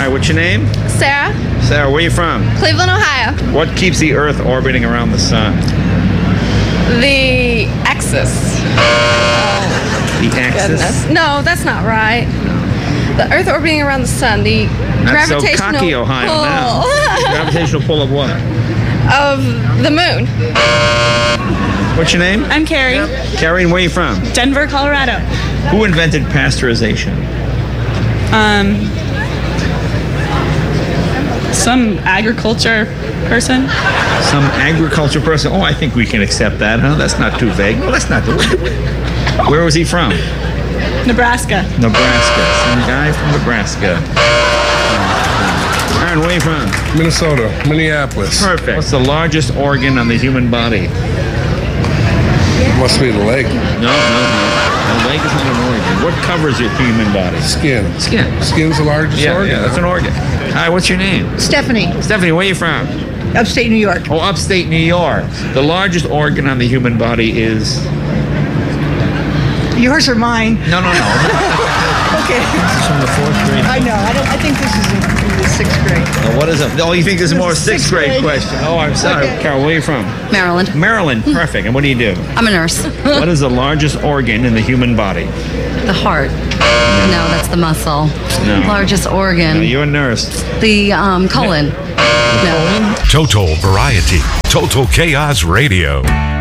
Hi, what's your name? Sarah, Sarah, where are you from? Cleveland, Ohio. What keeps the Earth orbiting around the sun? The axis. The axis? Goodness. No, that's not right. The Earth orbiting around the sun. The Not so gravitational cocky, Ohio, pull now. Gravitational pull of what? of the moon. What's your name? I'm Carrie. Carrie, and where are you from? Denver, Colorado. Who invented pasteurization? Some agriculture person. Some agriculture person. Oh, I think we can accept that, huh? That's not too vague. Well, that's not too. Where was he from? Nebraska. Nebraska. Some guy from Nebraska. Aaron, where are you from? Minnesota, Minneapolis. Perfect. What's the largest organ on the human body? Must be the leg. No. The leg is not an organ. What covers your human body? Skin. Skin. Skin's the largest organ. Yeah, that's an organ. Hi, what's your name? Stephanie, Stephanie, where are you from? upstate New York. Oh, upstate New York. The largest organ on the human body is... Yours or mine? No. Okay. This is from the 4th grade. I know. I think this is in the 6th grade. Oh, what is it? Oh, you think this is more a This is 6th grade grade. question? Oh, I'm sorry. Okay. Carol, where are you from? Maryland. Maryland. Perfect. And what do you do? I'm a nurse. What is the largest organ in the human body? The heart. No, that's the muscle. No. Largest organ. No, you're a nurse. The colon. No. Total variety. Total Chaos Radio.